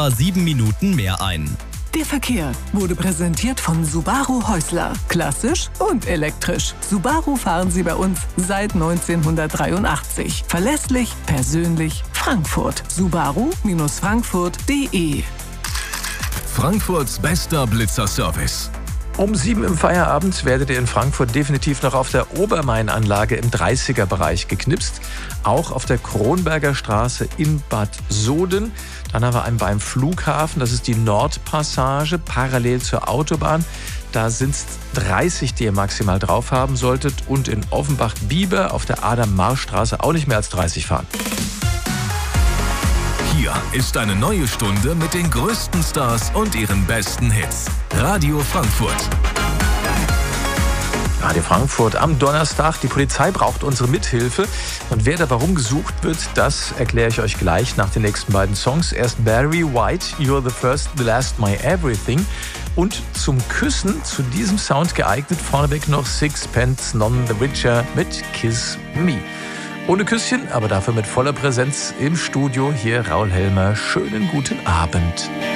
etwa 7 Minuten mehr ein. Der Verkehr wurde präsentiert von Subaru Häusler. Klassisch und elektrisch. Subaru fahren Sie bei uns seit 1983. Verlässlich, persönlich, Frankfurt. Subaru-Frankfurt.de. Frankfurts bester Blitzerservice. Um 7 im Feierabend werdet ihr in Frankfurt definitiv noch auf der Obermain-Anlage im 30er-Bereich geknipst. Auch auf der Kronberger Straße in Bad Soden. Dann haben wir einen beim Flughafen, das ist die Nordpassage, parallel zur Autobahn. Da sind es 30, die ihr maximal drauf haben solltet. Und in Offenbach-Bieber auf der Adam-Marsch-Straße auch nicht mehr als 30 fahren. Hier ist eine neue Stunde mit den größten Stars und ihren besten Hits. Radio Frankfurt. Radio Frankfurt am Donnerstag. Die Polizei braucht unsere Mithilfe. Und wer da warum gesucht wird, das erkläre ich euch gleich nach den nächsten beiden Songs. Erst Barry White, You're the First, the Last, My Everything. Und zum Küssen, zu diesem Sound geeignet, vorneweg noch Sixpence None the Richer mit Kiss Me. Ohne Küsschen, aber dafür mit voller Präsenz im Studio. Hier Raul Helmer. Schönen guten Abend.